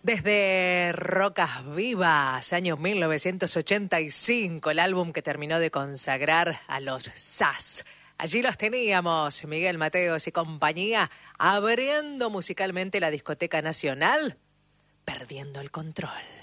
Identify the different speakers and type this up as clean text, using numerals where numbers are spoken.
Speaker 1: Desde Rocas Vivas, año 1985, el álbum que terminó de consagrar a los SAS. Allí los teníamos, Miguel Mateos y compañía, abriendo musicalmente la discoteca nacional, perdiendo el control.